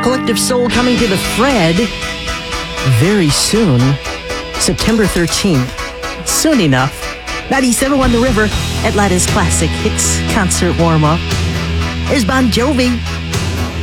Collective Soul coming to the Fred very soon, September 13th. Soon enough. 97.1 The River, Atlanta's classic hits concert warm-up. Here's Bon Jovi.